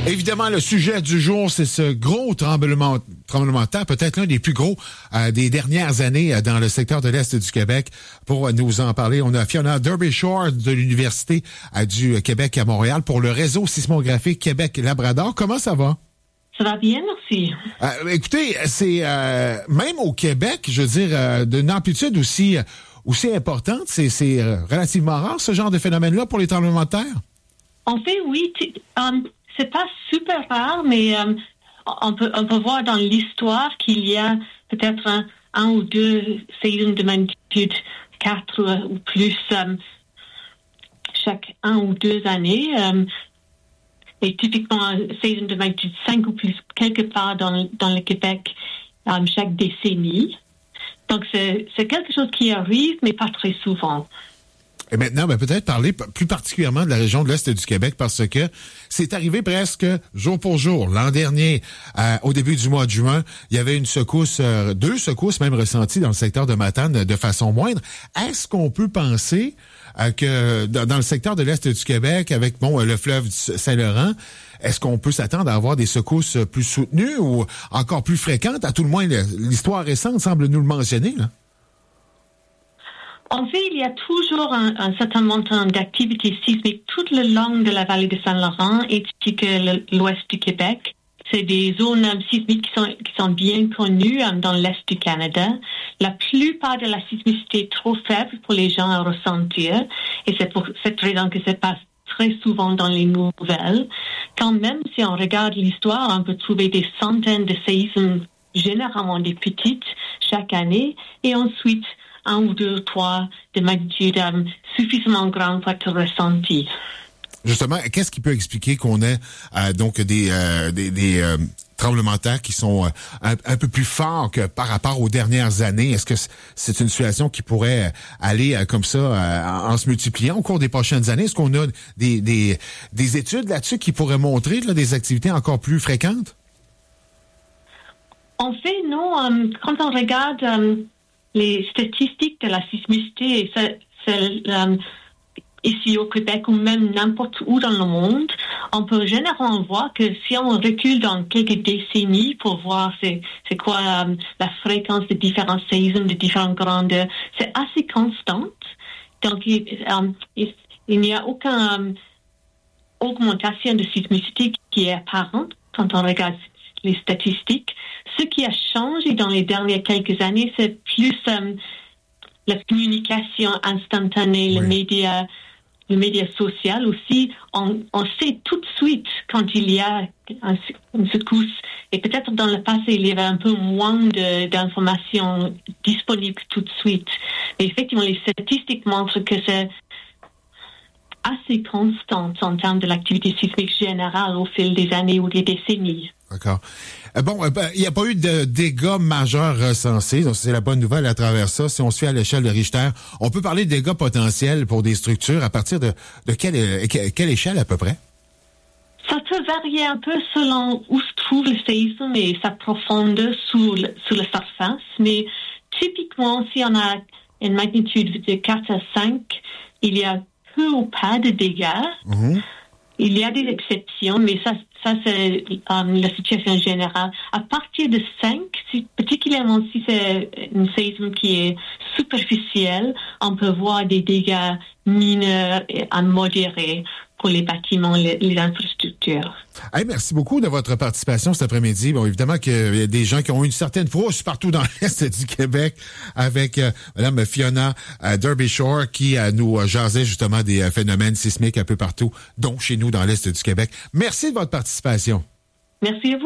Évidemment, le sujet du jour, c'est ce gros tremblement de terre, peut-être l'un des plus gros des dernières années dans le secteur de l'Est du Québec. Pour nous en parler, on a Fiona Derbyshire de l'Université du Québec à Montréal pour le réseau sismographique Québec-Labrador. Comment ça va? Ça va bien, merci. Écoutez, c'est même au Québec, je veux dire, d'une amplitude aussi importante, c'est relativement rare ce genre de phénomène-là pour les tremblements de terre? En fait, oui. C'est pas super rare, mais on peut voir dans l'histoire qu'il y a peut-être un ou deux séismes de magnitude 4 ou plus chaque 1 ou 2 années. Et typiquement, un séisme de magnitude 5 ou plus quelque part dans le Québec chaque décennie. Donc, c'est quelque chose qui arrive, mais pas très souvent. Et maintenant, peut-être parler plus particulièrement de la région de l'Est du Québec parce que c'est arrivé presque jour pour jour. L'an dernier, au début du mois de juin, il y avait une secousse, 2 secousses même ressenties dans le secteur de Matane de façon moindre. Est-ce qu'on peut penser que dans le secteur de l'Est du Québec, avec le fleuve Saint-Laurent, est-ce qu'on peut s'attendre à avoir des secousses plus soutenues ou encore plus fréquentes? À tout le moins, l'histoire récente semble nous le mentionner, là. En fait, il y a toujours un certain montant d'activité sismique tout le long de la vallée de Saint-Laurent et que l'ouest du Québec. C'est des zones sismiques qui sont bien connues dans l'est du Canada. La plupart de la sismicité est trop faible pour les gens à ressentir et c'est pour cette raison que ça passe très souvent dans les nouvelles. Quand même, si on regarde l'histoire, on peut trouver des centaines de séismes, généralement des petites, chaque année et ensuite 1 ou 2 ou 3 de magnitude suffisamment grande pour être ressenti. Justement, qu'est-ce qui peut expliquer qu'on ait donc des tremblements de terre qui sont un peu plus forts que par rapport aux dernières années? Est-ce que c'est une situation qui pourrait aller comme ça en se multipliant au cours des prochaines années? Est-ce qu'on a des études là-dessus qui pourraient montrer des activités encore plus fréquentes? En fait, non. Quand on regarde les statistiques de la sismicité, ici au Québec ou même n'importe où dans le monde, on peut généralement voir que si on recule dans quelques décennies pour voir c'est quoi la fréquence de différents séismes de différentes grandeurs, c'est assez constante. Donc, il n'y a aucune augmentation de sismicité qui est apparente quand on regarde les statistiques. Ce qui a changé dans les dernières quelques années, c'est plus la communication instantanée, oui. le média social aussi. On sait tout de suite quand il y a une secousse. Et peut-être dans le passé, il y avait un peu moins d'informations disponibles tout de suite. Mais effectivement, les statistiques montrent que c'est assez constant en termes de l'activité sismique générale au fil des années ou des décennies. D'accord. Il n'y a pas eu de dégâts majeurs recensés. Donc, c'est la bonne nouvelle à travers ça. Si on se fait à l'échelle de Richter, on peut parler de dégâts potentiels pour des structures à partir de quelle échelle à peu près? Ça peut varier un peu selon où se trouve le séisme et sa profondeur sous la surface. Mais typiquement, si on a une magnitude de 4 à 5, il y a peu ou pas de dégâts. Mm-hmm. Il y a des exceptions, mais ça c'est la situation générale. À partir de 5, particulièrement si c'est un séisme qui est superficiel, on peut voir des dégâts mineurs et modérés pour les bâtiments, les infrastructures. Hey, merci beaucoup de votre participation cet après-midi. Bon, évidemment qu'il y a des gens qui ont une certaine frousse partout dans l'Est du Québec avec Mme Fiona Derbyshire qui nous jasait justement des phénomènes sismiques un peu partout, dont chez nous dans l'Est du Québec. Merci de votre participation. Merci à vous.